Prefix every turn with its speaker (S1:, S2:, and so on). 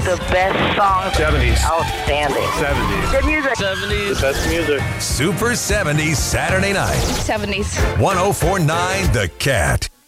S1: The best songs.
S2: 70s.
S1: Outstanding.
S2: 70s.
S1: Good music.
S2: 70s. The best music.
S3: Super 70s Saturday night.
S4: 70s.
S3: 1049 The Cat.